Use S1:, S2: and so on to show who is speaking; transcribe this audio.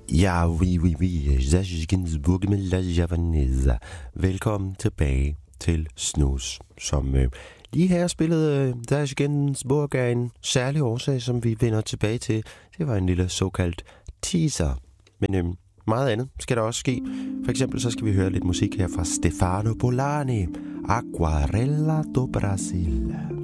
S1: Ja, oui, Zashkinsburg med La Javanese. Velkommen tilbage til Snus, som lige her spillede Zashkinsburg af en særlig årsag, som vi vender tilbage til. Det var en lille såkaldt teaser, men meget andet skal der også ske. For eksempel så skal vi høre lidt musik her fra Stefano Pollani, Aquarella do Brasil.